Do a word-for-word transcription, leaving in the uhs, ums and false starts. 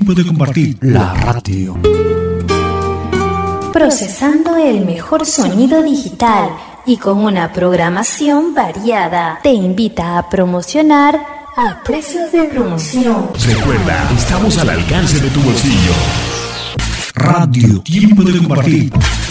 Tiempo de compartir. La radio. Procesando el mejor sonido digital y con una programación variada. Te invita a promocionar a precios de promoción. Recuerda, estamos al alcance de tu bolsillo. Radio Tiempo de compartir.